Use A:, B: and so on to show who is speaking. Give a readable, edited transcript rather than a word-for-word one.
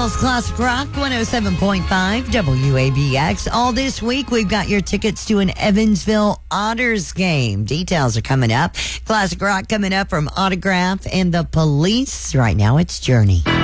A: Evansville's Classic Rock 107.5 WABX. All this week, we've got your tickets to an Evansville Otters game. Details are coming up. Classic Rock coming up from Autograph and the Police. Right now, it's Journey.